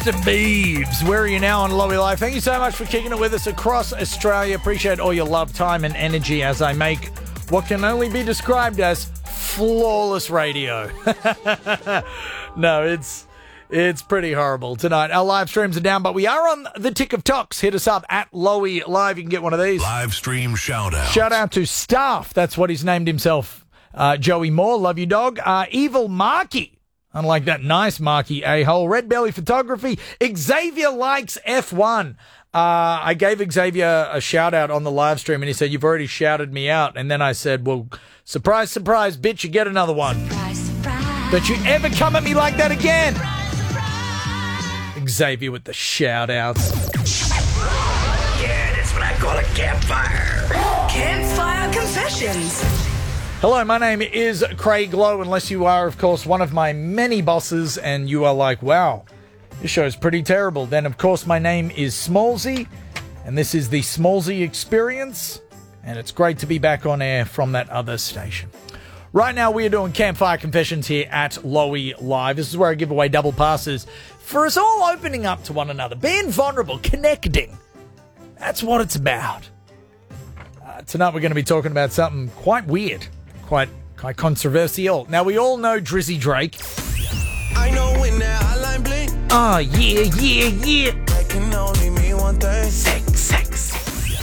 And Beebs, where are you now on Lowy Life? Thank you so much for kicking it with us across Australia. Appreciate all your love, time, and energy as I make what can only be described as flawless radio. No, it's pretty horrible tonight. Our live streams are down, but we are on the tick of talks. Hit us up at Lowy Live. You can get one of these. Live stream shout out. Shout out to Staff. That's what he's named himself. Joey Moore, love you, dog. Evil Marky. Unlike that nice Marky a-hole. Red Belly Photography. Xavier likes F1. I gave Xavier a shout out on the live stream and he said, "You've already shouted me out." And then I said, "Well, surprise, surprise, bitch, you get another one." Surprise, surprise. Don't you ever come at me like that again. Surprise, surprise. Xavier with the shout outs. Yeah, that's what I call a campfire. Campfire Confessions. Hello, my name is Craig Lowe, unless you are, of course, one of my many bosses and you are like, wow, this show's pretty terrible. Then, of course, my name is Smallsy, and this is the Smallsy Experience, and it's great to be back on air from that other station. Right now, we are doing Campfire Confessions here at Lowy Live. This is where I give away double passes for us all opening up to one another, being vulnerable, connecting. That's what it's about. Tonight, we're going to be talking about something quite weird. Quite controversial. Now, we all know Drizzy Drake. I know when that hotline blink. Oh, yeah. That can only mean one thing. Sex.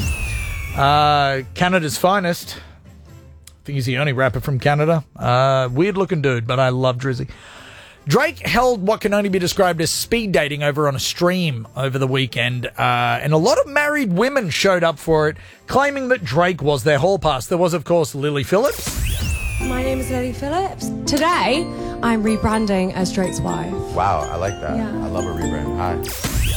Canada's finest. I think he's the only rapper from Canada. Weird-looking dude, but I love Drizzy. Drake held what can only be described as speed dating over on a stream over the weekend, and a lot of married women showed up for it, claiming that Drake was their hall pass. There was, of course, Lily Phillips. My name is Lily Phillips. Today, I'm rebranding as Drake's wife. Wow, I like that. Yeah. I love a rebrand.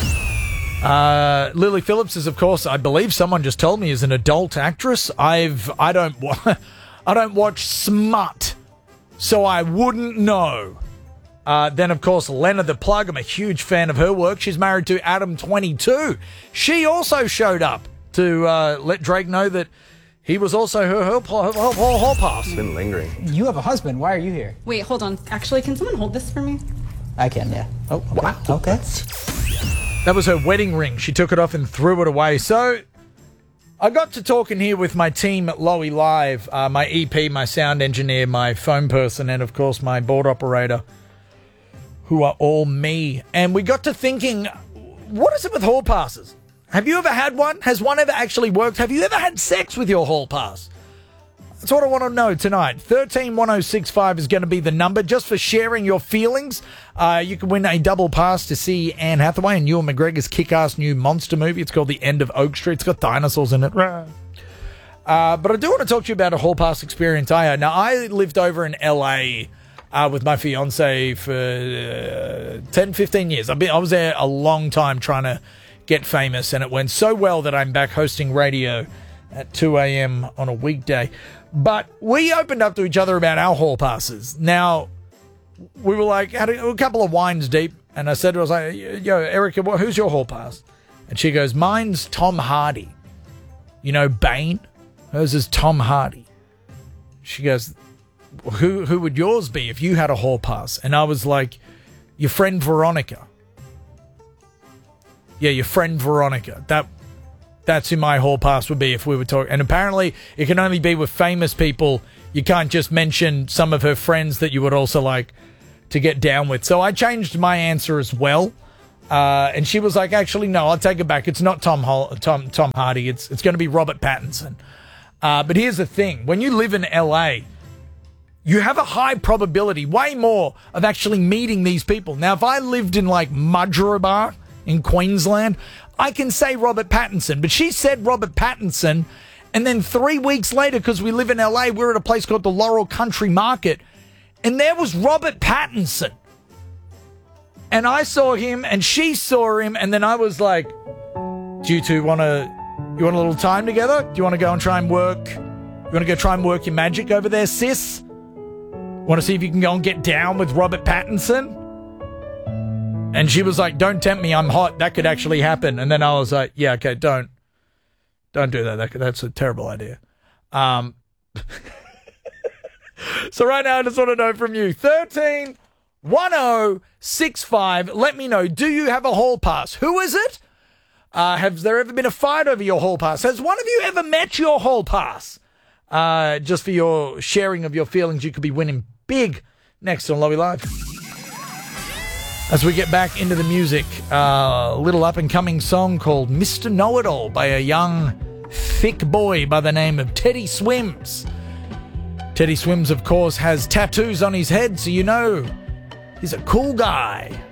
Hi. Lily Phillips is, of course, I believe someone just told me, is an adult actress. I don't watch smut, so I wouldn't know. Then, of course, Lena the Plug. I'm a huge fan of her work. She's married to Adam22. She also showed up to let Drake know that he was also her hall pass. It's been lingering. You have a husband. Why are you here? Wait, hold on. Actually, can someone hold this for me? I can, yeah. Oh, okay. Wow. Okay. That was her wedding ring. She took it off and threw it away. So I got to talking here with my team at Lowy Live, my EP, my sound engineer, my phone person, and, of course, my board operator, who are all me. And we got to thinking, what is it with hall passes? Have you ever had one? Has one ever actually worked? Have you ever had sex with your hall pass? That's what I want to know tonight. 131065 is going to be the number just for sharing your feelings. You can win a double pass to see Anne Hathaway and Ewan McGregor's kick-ass new monster movie. It's called The End of Oak Street. It's got dinosaurs in it. But I do want to talk to you about a hall pass experience I had. Now, I lived over in LA with my fiance for 10, 15 years. I was there a long time trying to get famous, and it went so well that I'm back hosting radio at 2 a.m. on a weekday. But we opened up to each other about our hall passes. Now, we were like, had a couple of wines deep, and I said to her, I was like, yo, Erica, who's your hall pass? And she goes, mine's Tom Hardy. You know, Bane? Hers is Tom Hardy. She goes, who would yours be if you had a hall pass? And I was like, your friend Veronica. Yeah, your friend Veronica. That's who my hall pass would be if we were talking. And apparently, it can only be with famous people. You can't just mention some of her friends that you would also like to get down with. So I changed my answer as well. And she was like, actually, no, I'll take it back. It's not Tom Hardy. It's going to be Robert Pattinson. But here's the thing. When you live in LA, you have a high probability, way more, of actually meeting these people. Now, if I lived in, like, Mudgeeraba in Queensland, I can say Robert Pattinson. But she said Robert Pattinson, and then 3 weeks later, because we live in LA, we're at a place called the Laurel Country Market, and there was Robert Pattinson. And I saw him, and she saw him, and then I was like, do you two want a little time together? Do you want to go and try and work? You want to go try and work your magic over there, sis? Want to see if you can go and get down with Robert Pattinson? And she was like, don't tempt me, I'm hot. That could actually happen. And then I was like, yeah, okay, don't do that. That's a terrible idea. So right now, I just want to know from you, 13 1065. Let me know. Do you have a hall pass? Who is it? Has there ever been a fight over your hall pass? Has one of you ever met your hall pass? Just for your sharing of your feelings, you could be winning big next on Lowy Live. As we get back into the music, a little up-and-coming song called Mr. Know-It-All by a young, thick boy by the name of Teddy Swims. Teddy Swims, of course, has tattoos on his head, so you know he's a cool guy.